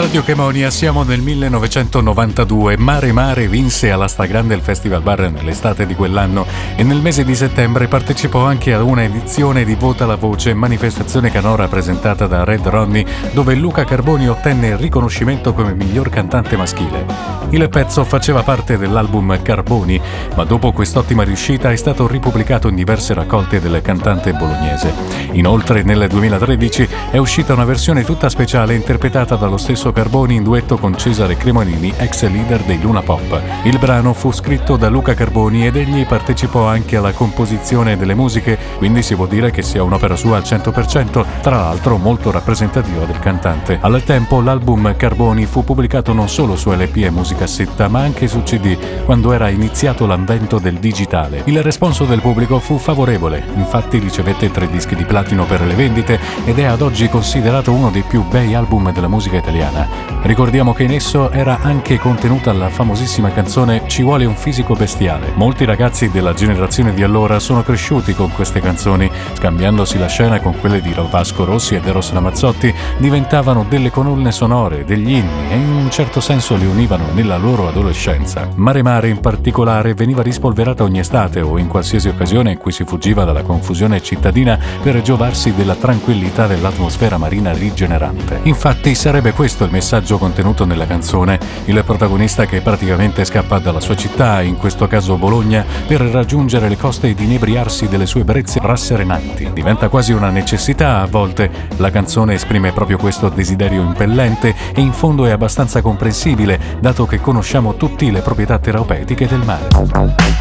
Radio Chemonia, siamo nel 1992. Mare Mare vinse alla Stragrande il Festival Bar nell'estate di quell'anno e nel mese di settembre partecipò anche a una edizione di Vota la Voce, manifestazione canora presentata da Red Ronnie, dove Luca Carboni ottenne il riconoscimento come miglior cantante maschile. Il pezzo faceva parte dell'album Carboni, ma dopo quest'ottima riuscita è stato ripubblicato in diverse raccolte del cantante bolognese. Inoltre nel 2013 è uscita una versione tutta speciale interpretata dallo stesso Carboni in duetto con Cesare Cremonini, ex leader dei Luna Pop. Il brano fu scritto da Luca Carboni ed egli partecipò anche alla composizione delle musiche, quindi si può dire che sia un'opera sua al 100%, tra l'altro molto rappresentativa del cantante. Al tempo l'album Carboni fu pubblicato non solo su LP e musicassetta, ma anche su CD, quando era iniziato l'avvento del digitale. Il responso del pubblico fu favorevole, infatti ricevette 3 dischi di platino per le vendite ed è ad oggi considerato uno dei più bei album della musica italiana. Ricordiamo che in esso era anche contenuta la famosissima canzone Ci vuole un fisico bestiale. Molti ragazzi della generazione di allora sono cresciuti con queste canzoni, scambiandosi la scena con quelle di Vasco Rossi ed Eros Ramazzotti, diventavano delle colonne sonore, degli inni e in un certo senso li univano nella loro adolescenza. Mare Mare in particolare veniva rispolverata ogni estate o in qualsiasi occasione in cui si fuggiva dalla confusione cittadina per giovarsi della tranquillità dell'atmosfera marina rigenerante. Infatti sarebbe questo il messaggio contenuto nella canzone, il protagonista che praticamente scappa dalla sua città, in questo caso Bologna, per raggiungere le coste ed inebriarsi delle sue brezze rasserenanti. Diventa quasi una necessità a volte, la canzone esprime proprio questo desiderio impellente e in fondo è abbastanza comprensibile, dato che conosciamo tutti le proprietà terapeutiche del mare.